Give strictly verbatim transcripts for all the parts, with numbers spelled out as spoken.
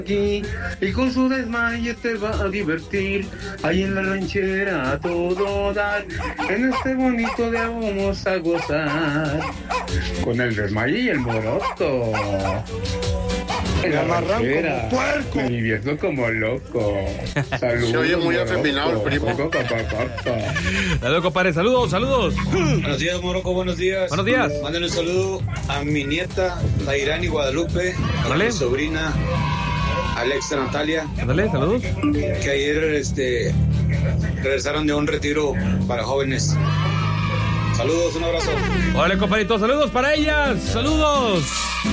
Aquí, y con su desmaye te va a divertir. Ahí en la ranchera a todo dar. En este bonito día vamos a gozar. Con el desmaye y el moroto. En la ranchera como puerco. Me divierto como loco. Saludos. Se oye muy afeminado el primo. Saludos, compadre. Saludos, saludos. Buenos días, Morocco. Buenos días. Buenos días. Mándenle un saludo a mi nieta, Tairani Guadalupe. A Dale. mi sobrina, Alexa Natalia. Dale, saludos. Que ayer este, regresaron de un retiro para jóvenes. Saludos, un abrazo. Hola, compadrito. Saludos para ellas. Saludos.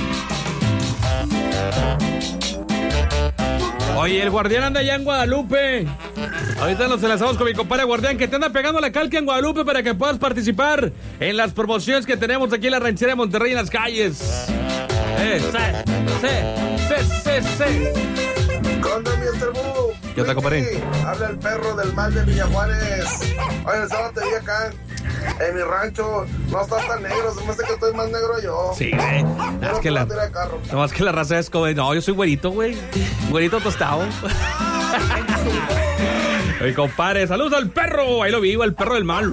Oye, el Guardián anda allá en Guadalupe. Ahorita nos enlazamos con mi compadre Guardián, que te anda pegando la calca en Guadalupe para que puedas participar en las promociones que tenemos aquí en la ranchera de Monterrey en las calles. Eh, sí, sí, sí, sí, sí. ¿Dónde, mister Boo? ¿Qué onda, compadre? Habla el perro del mal de Villa Juárez. Oye, el sábado te vi acá en mi rancho. No estás tan negro, se me hace que estoy más negro yo. Sí, güey. No, es que la, no, más que la raza es como... No, yo soy güerito, güey. Güerito tostado. Oye, compadre, saludos al perro. Ahí lo vivo, el perro del mal.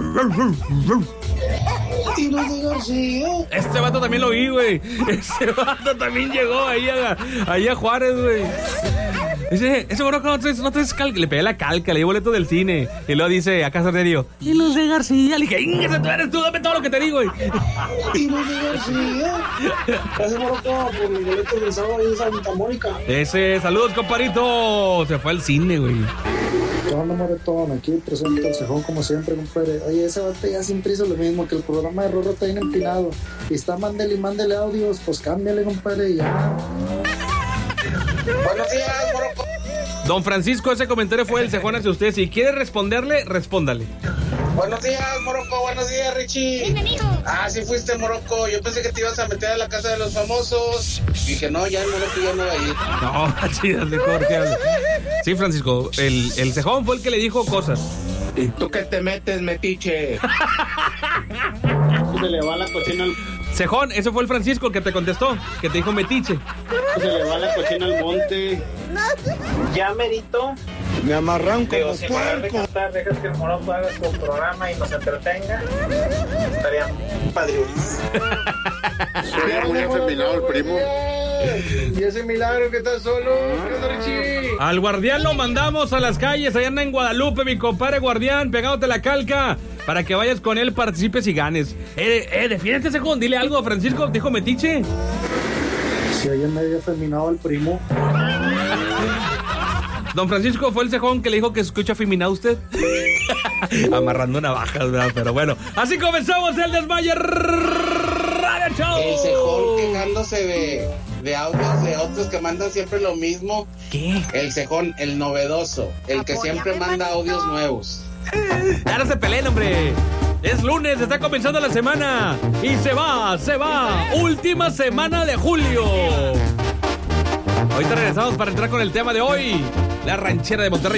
Este vato también lo vi, güey. Ese vato también llegó ahí a, ahí a Juárez, güey. Ese, ese bro, no traes, no traes calca. Le pegué la calca, le di boleto del cine. Y luego dice, acá se dio. Y Luz de García. Le dije, ¡Ínguese, tú eres tú! Dame todo lo que te digo, güey. Y Luz de García. Gracias, Morocco, por los boletos del sábado ahí en Santa Mónica. Ese, saludos, compadrito. Se fue al cine, güey. ¿Qué onda, Moretón? Aquí presento el cejón como siempre, compadre. Oye, ese vato ya siempre hizo lo mismo, que el programa de Rorro está bien empinado. Y está mándele y mándele audios, pues cámbiale, compadre, y ya. Buenos días, Morocco. Don Francisco, ese comentario fue el cejón hacia usted. Si quiere responderle, respóndale. Buenos días, Morocco. Buenos días, Richie. Ah, sí fuiste, Morocco. Yo pensé que te ibas a meter a la casa de los famosos. Dije, no, ya el Morocco ya no va a ir. No, chidas de Jorge. Sí, Francisco, el, el cejón fue el que le dijo cosas. ¿Y tú qué te metes, metiche? Se le va la cochina al... Cejón, ese fue el Francisco el que te contestó, que te dijo metiche. Se le va la cochina al monte. Ya merito. Me amarran como Digo, si para de cantar, dejas que el Morocco haga su programa y nos entretenga. Estaría padrísimo. Se oye muy afeminado el primo. Y ese milagro que estás solo. ¿Qué onda, Richie? Al Guardián lo mandamos a las calles, allá anda en Guadalupe, mi compadre Guardián, pegándote la calca, para que vayas con él, participes y ganes. Eh, eh, defiéndete, cejón, dile algo, Francisco, dijo metiche. Si oye medio afeminado el primo. Don Francisco fue el cejón que le dijo que escucha afeminado usted. Amarrando navajas, ¿verdad? Pero bueno, así comenzamos el Desmaye Radio Show. El cejón quejándose de, de audios de otros que mandan siempre lo mismo. ¿Qué? El cejón, el novedoso, el que siempre manda audios nuevos. Ya no se peleen, hombre. Es lunes, está comenzando la semana. Y se va, se va. Última semana de julio. Ahorita regresamos para entrar con el tema de hoy. La ranchera de Monterrey.